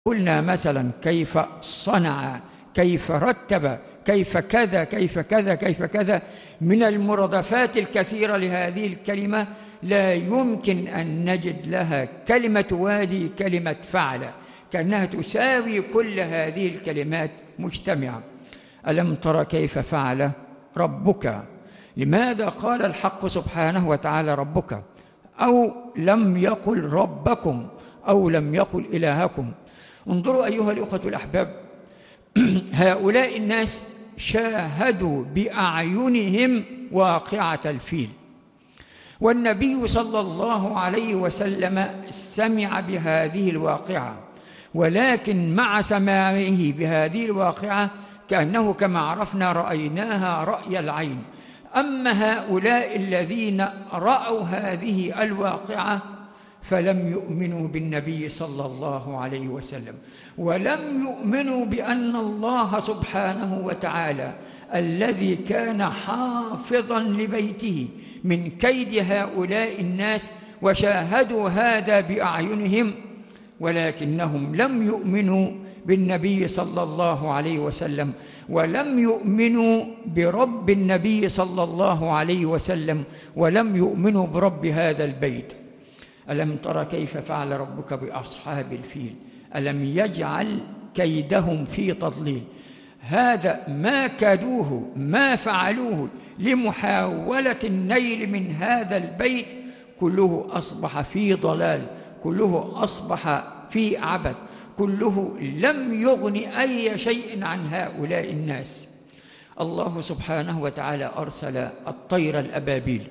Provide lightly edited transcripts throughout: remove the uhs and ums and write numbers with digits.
قلنا مثلا كيف صنع، كيف رتب، كيف كذا كيف كذا كيف كذا من المرادفات الكثيرة لهذه الكلمة، لا يمكن أن نجد لها كلمة توازي كلمة فعل، كأنها تساوي كل هذه الكلمات مجتمعة. ألم تر كيف فعل ربك؟ لماذا قال الحق سبحانه وتعالى ربك، أو لم يقل ربكم، أو لم يقل إلهكم؟ انظروا أيها الأخوة الأحباب، هؤلاء الناس شاهدوا بأعينهم واقعة الفيل، والنبي صلى الله عليه وسلم سمع بهذه الواقعة، ولكن مع سماعه بهذه الواقعة كأنه كما عرفنا رأيناها رأي العين. أما هؤلاء الذين رأوا هذه الواقعة فلم يؤمنوا بالنبي صلى الله عليه وسلم، ولم يؤمنوا بأن الله سبحانه وتعالى الذي كان حافظا لبيته من كيد هؤلاء الناس، وشاهدوا هذا بأعينهم، ولكنهم لم يؤمنوا بالنبي صلى الله عليه وسلم، ولم يؤمنوا برب النبي صلى الله عليه وسلم، ولم يؤمنوا برب هذا البيت. ألم تر كيف فعل ربك بأصحاب الفيل ألم يجعل كيدهم في تضليل؟ هذا ما كادوه، ما فعلوه لمحاولة النيل من هذا البيت، كله أصبح في ضلال، كله أصبح في عبث، كله لم يغن أي شيء عن هؤلاء الناس. الله سبحانه وتعالى أرسل الطير الأبابيل.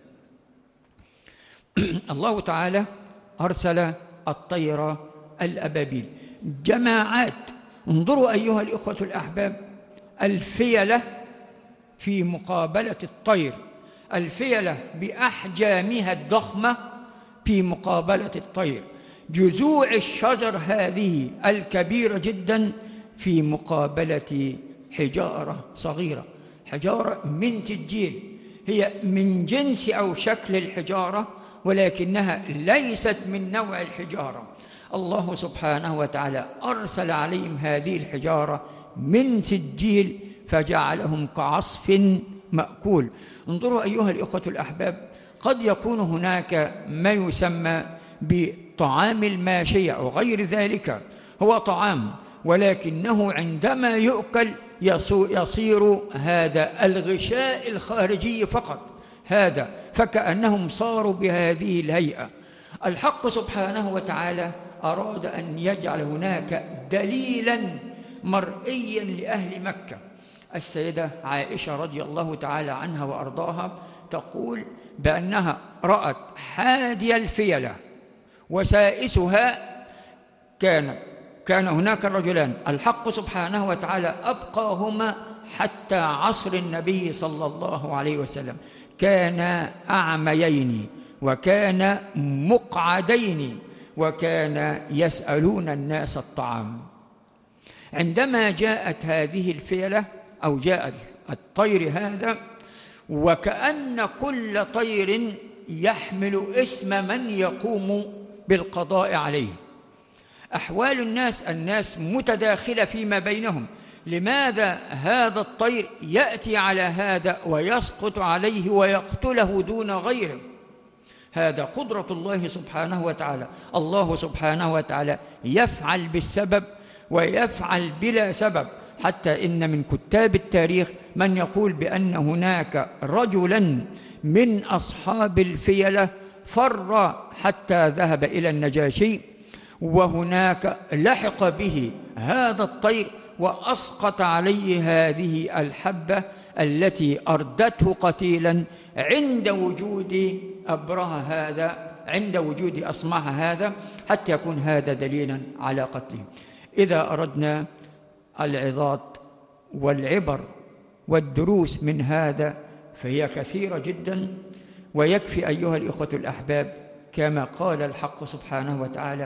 الله تعالى أرسل الطير الأبابيل جماعات. انظروا أيها الإخوة الأحباب، الفيلة في مقابلة الطير، الفيلة بأحجامها الضخمة في مقابلة الطير، جذوع الشجر هذه الكبيرة جدا في مقابلة حجارة صغيرة، حجارة من سجيل، هي من جنس أو شكل الحجارة ولكنها ليست من نوع الحجارة. الله سبحانه وتعالى أرسل عليهم هذه الحجارة من سجيل فجعلهم كعصف مأكول. انظروا أيها الإخوة الأحباب، قد يكون هناك ما يسمى بطعام الماشية أو غير ذلك، هو طعام ولكنه عندما يؤكل يصير هذا الغشاء الخارجي فقط، هذا فكأنهم صاروا بهذه الهيئة. الحق سبحانه وتعالى أراد أن يجعل هناك دليلا مرئيا لأهل مكة. السيدة عائشة رضي الله تعالى عنها وأرضاها تقول بأنها رأت حادي الفيلة وسائسها، كان هناك رجلان الحق سبحانه وتعالى أبقاهما حتى عصر النبي صلى الله عليه وسلم، كانا أعميين وكان مقعدين وكان يسألون الناس الطعام. عندما جاءت هذه الفيلة أو جاء الطير هذا، وكأن كل طير يحمل اسم من يقوم بالقضاء عليه. أحوال الناس متداخلة فيما بينهم، لماذا هذا الطير يأتي على هذا ويسقط عليه ويقتله دون غيره؟ هذا قدرة الله سبحانه وتعالى. الله سبحانه وتعالى يفعل بالسبب ويفعل بلا سبب، حتى إن من كتاب التاريخ من يقول بأن هناك رجلا من أصحاب الفيلة فر حتى ذهب إلى النجاشي، وهناك لحق به هذا الطير وأسقط عليه هذه الحبة التي أردته قتيلا عند وجود أبرهة هذا، عند وجود أصمع هذا، حتى يكون هذا دليلا على قتله. إذا أردنا العظات والعبر والدروس من هذا فهي كثيرة جدا، ويكفي أيها الإخوة الأحباب كما قال الحق سبحانه وتعالى: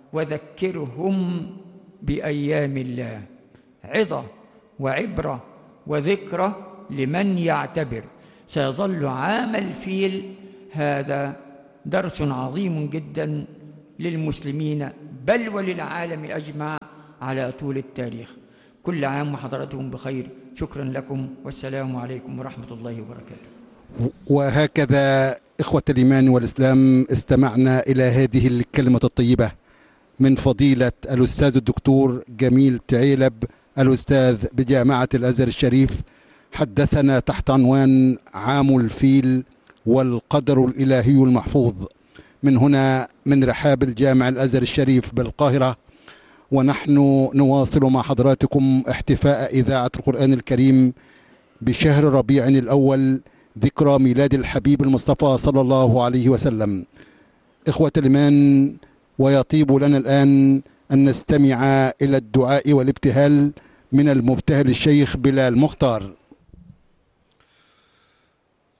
وذكرهم بأيام الله، عظة وعبرة وذكرى لمن يعتبر. سيظل عام الفيل هذا درس عظيم جدا للمسلمين بل وللعالم أجمع على طول التاريخ. كل عام وحضراتكم بخير. شكرا لكم، والسلام عليكم ورحمة الله وبركاته. وهكذا إخوة الإيمان والإسلام استمعنا إلى هذه الكلمة الطيبة من فضيلة الأستاذ الدكتور جميل تعيلب، الأستاذ بجامعة الأزهر الشريف، حدثنا تحت عنوان عام الفيل والقدر الإلهي المحفوظ من هنا من رحاب الجامع الأزهر الشريف بالقاهرة. ونحن نواصل مع حضراتكم احتفاء إذاعة القرآن الكريم بشهر ربيع الأول، ذكرى ميلاد الحبيب المصطفى صلى الله عليه وسلم. إخوة الإيمان، ويطيب لنا الآن أن نستمع إلى الدعاء والابتهال من المبتهل الشيخ بلال مختار.